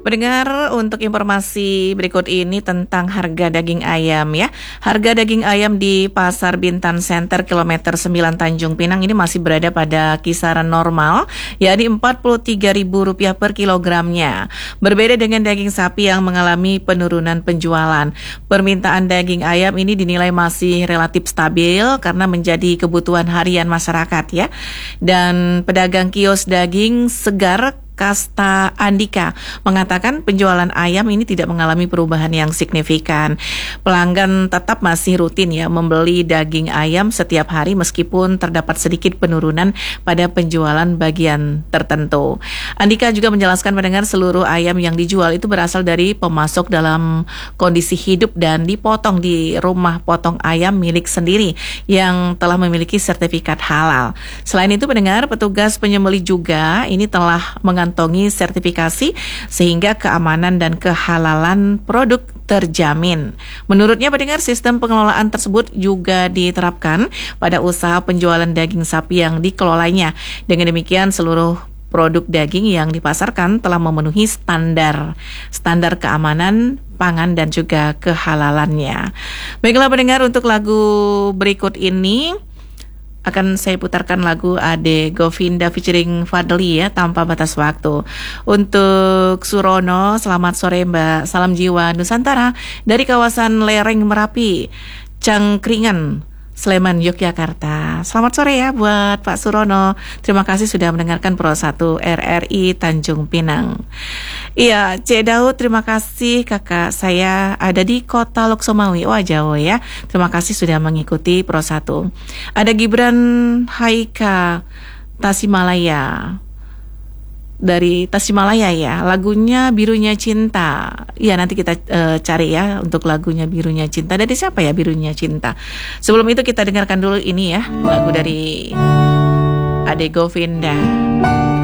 Pendengar, untuk informasi berikut ini tentang harga daging ayam ya. Harga daging ayam di Pasar Bintan Center kilometer 9 Tanjung Pinang ini masih berada pada kisaran normal, yakni Rp43.000 per kilogramnya. Berbeda dengan daging sapi yang mengalami penurunan penjualan. Permintaan daging ayam ini dinilai masih relatif stabil karena menjadi kebutuhan harian masyarakat ya. Dan pedagang kios daging segar Kasta Andika mengatakan penjualan ayam ini tidak mengalami perubahan yang signifikan. Pelanggan tetap masih rutin ya membeli daging ayam setiap hari meskipun terdapat sedikit penurunan pada penjualan bagian tertentu. Andika juga menjelaskan pendengar seluruh ayam yang dijual itu berasal dari pemasok dalam kondisi hidup dan dipotong di rumah potong ayam milik sendiri yang telah memiliki sertifikat halal. Selain itu pendengar, petugas penyembelih juga ini telah mengantongi sertifikasi sehingga keamanan dan kehalalan produk terjamin. Menurutnya pendengar, sistem pengelolaan tersebut juga diterapkan pada usaha penjualan daging sapi yang dikelolanya. Dengan demikian seluruh produk daging yang dipasarkan telah memenuhi standar keamanan pangan dan juga kehalalannya. Baiklah pendengar, untuk lagu berikut ini akan saya putarkan lagu Ade Govinda featuring Fadli ya, Tanpa Batas Waktu. Untuk Surono, selamat sore Mbak, salam jiwa Nusantara dari kawasan lereng Merapi, Cangkringan, Sleman, Yogyakarta. Selamat sore ya buat Pak Surono. Terima kasih sudah mendengarkan Pro 1 RRI Tanjung Pinang. Iya, Cik Daud, terima kasih. Kakak saya ada di kota Lhokseumawi, wah jauh ya. Terima kasih sudah mengikuti Pro 1. Ada Gibran Haika Tasikmalaya, dari Tasikmalaya ya, lagunya Birunya Cinta. Ya nanti kita cari ya untuk lagunya Birunya Cinta. Dari siapa ya Birunya Cinta? Sebelum itu kita dengarkan dulu ini ya, lagu dari Ade Govinda.